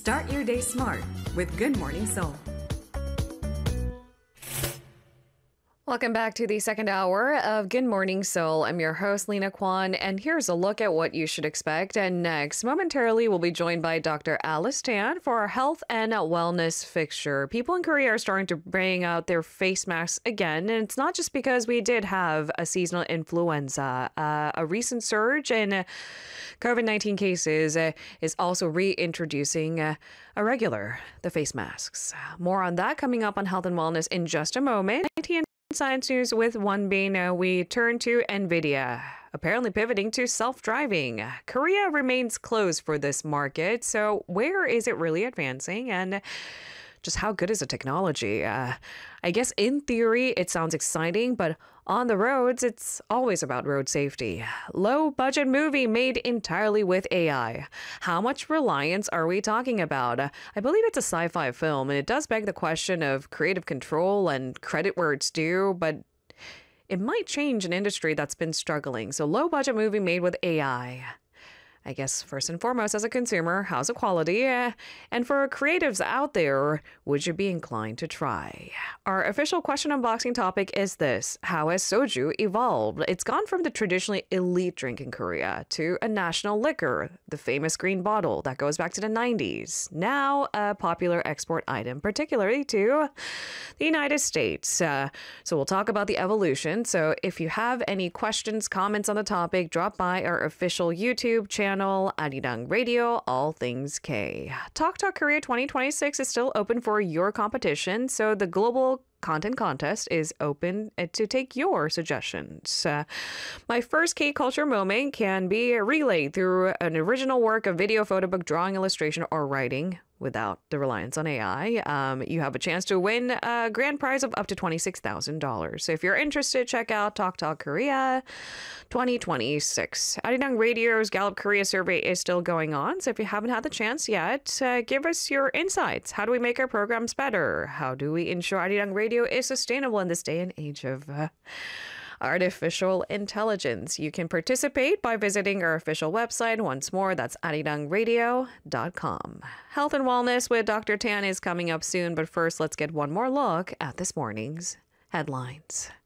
Start your day smart with Good Morning Seoul. Welcome back to the second hour of Good Morning Seoul. I'm your host, Lena Kwan, and here's a look at what you should expect. And next, momentarily, we'll be joined by Dr. Alice Tan for our health and wellness fixture. People in Korea are starting to bring out their face masks again, and it's not just because we did have a seasonal influenza. A recent surge in COVID-19 cases is also reintroducing the face masks. More on that coming up on Health and Wellness in just a moment. Science news with Wonbin. We turn to NVIDIA, apparently pivoting to self-driving. Korea remains closed for this market, so where is it really advancing, and just how good is the technology? I guess in theory it sounds exciting, but on the roads it's always about road safety. Low-budget movie made entirely with AI. How much reliance are we talking about? I believe it's a sci-fi film, and it does beg the question of creative control and credit where it's due, but it might change an industry that's been struggling. So low-budget movie made with AI. I guess first and foremost, as a consumer, how's the quality? And for creatives out there, would you be inclined to try? Our official question unboxing topic is this: how has soju evolved? It's gone from the traditionally elite drink in Korea to a national liquor, the famous green bottle that goes back to the 90s. Now a popular export item, particularly to the United States. So we'll talk about the evolution. So if you have any questions, comments on the topic, drop by our official YouTube channel, Arirang Radio, All Things K. Talk Korea 2026 is still open for your competition, so the global content contest is open to take your suggestions. My first K-culture moment can be relayed through an original work of video, photo book, drawing, illustration, or writing without the reliance on AI. You have a chance to win a grand prize of up to $26,000. So if you're interested, check out Talk Korea 2026. Arirang Radio's Gallup Korea survey is still going on, so if you haven't had the chance yet, give us your insights. How do we make our programs better? How do we ensure Arirang Radio is sustainable in this day and age of artificial intelligence? You can participate by visiting our official website. Once more, that's arirangradio.com. Health and Wellness with Dr. Tan is coming up soon, but first, let's get one more look at this morning's headlines.